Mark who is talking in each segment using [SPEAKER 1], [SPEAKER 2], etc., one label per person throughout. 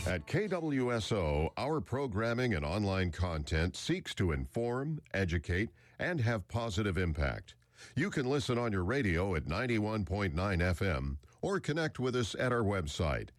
[SPEAKER 1] At KWSO, our programming and online content seeks to inform, educate, and have positive impact. You can listen on your radio at 91.9 FM or connect with us at our website,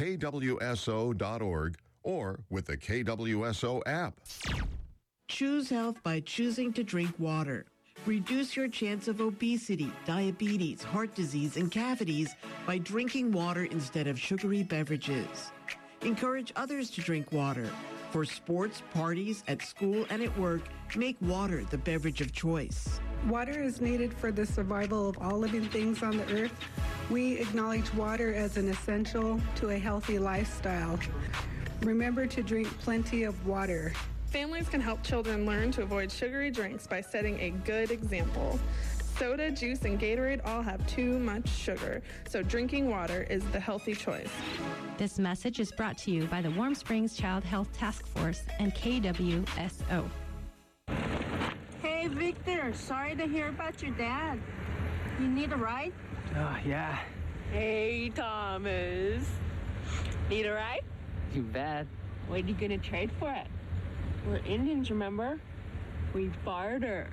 [SPEAKER 1] kwso.org, or with the KWSO app.
[SPEAKER 2] Choose health by choosing to drink water. Reduce your chance of obesity, diabetes, heart disease, and cavities by drinking water instead of sugary beverages. Encourage others to drink water. For sports, parties, at school, and at work, make water the beverage of choice.
[SPEAKER 3] Water is needed for the survival of all living things on the earth. We acknowledge water as an essential to a healthy lifestyle. Remember to drink plenty of water.
[SPEAKER 4] Families can help children learn to avoid sugary drinks by setting a good example. Soda, juice, and Gatorade all have too much sugar, so drinking water is the healthy choice.
[SPEAKER 5] This message is brought to you by the Warm Springs Child Health Task Force and KWSO.
[SPEAKER 6] Hey, Victor, sorry to hear about your dad. You need a ride?
[SPEAKER 7] Oh, yeah.
[SPEAKER 8] Hey, Thomas. Need a ride?
[SPEAKER 7] You bet.
[SPEAKER 8] What are you going to trade for it? We're Indians, remember? We barter.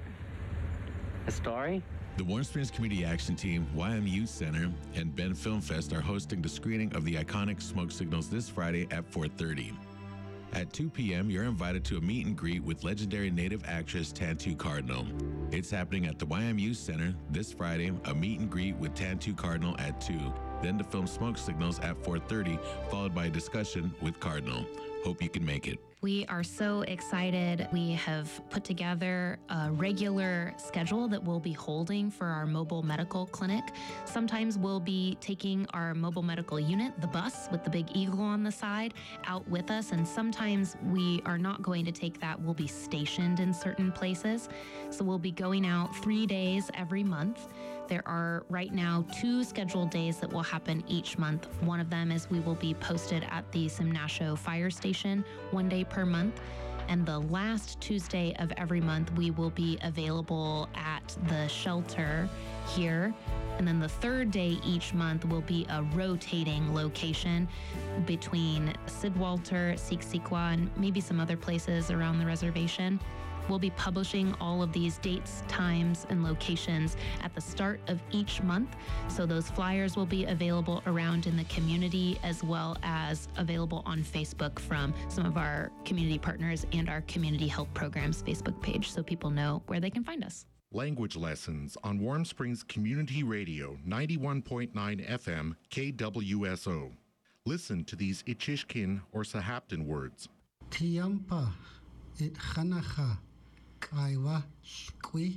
[SPEAKER 7] A story?
[SPEAKER 9] The Warm Springs Community Action Team, YMU Center, and Ben Film Fest are hosting the screening of the iconic Smoke Signals this Friday at 4:30. At 2 p.m., you're invited to a meet and greet with legendary Native actress Tantoo Cardinal. It's happening at the YMU Center this Friday, a meet and greet with Tantoo Cardinal at 2, then the film Smoke Signals at 4:30, followed by a discussion with Cardinal. Hope you can make it.
[SPEAKER 5] We are so excited. We have put together a regular schedule that we'll be holding for our mobile medical clinic. Sometimes we'll be taking our mobile medical unit, the bus with the big eagle on the side, out with us. And sometimes we are not going to take that. We'll be stationed in certain places. So we'll be going out 3 days every month. There are right now 2 scheduled days that will happen each month. One of them is we will be posted at the Simnasho Fire Station 1 day per month. And the last Tuesday of every month, we will be available at the shelter here. And then the 3rd day each month will be a rotating location between Sidwalter, Siksika, and maybe some other places around the reservation. We'll be publishing all of these dates, times, and locations at the start of each month. So those flyers will be available around in the community as well as available on Facebook from some of our community partners and our Community Health Programs Facebook page so people know where they can find us.
[SPEAKER 10] Language lessons on Warm Springs Community Radio, 91.9 FM, KWSO. Listen to these Ichishkin or Sahaptin words.
[SPEAKER 11] Tiampa, it Hanacha. Kaiwa Skwi.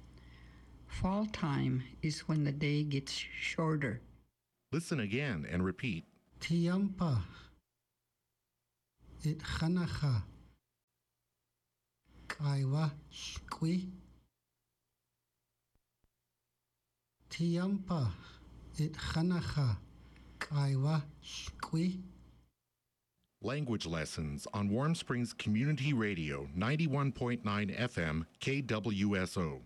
[SPEAKER 12] Fall time is when the day gets shorter.
[SPEAKER 10] Listen again and repeat.
[SPEAKER 11] Tiampa. It Hanacha. Kaiwa Skwi. Tiampa. It Hanacha. Kaiwa Skwi.
[SPEAKER 10] Language lessons on Warm Springs Community Radio, 91.9 FM, KWSO.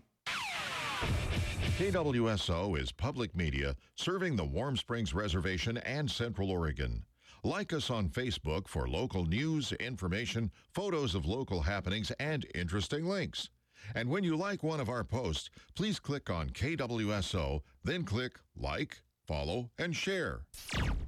[SPEAKER 1] KWSO is public media serving the Warm Springs Reservation and Central Oregon. Like us on Facebook for local news, information, photos of local happenings, and interesting links. And when you like one of our posts, please click on KWSO, then click like, follow, and share.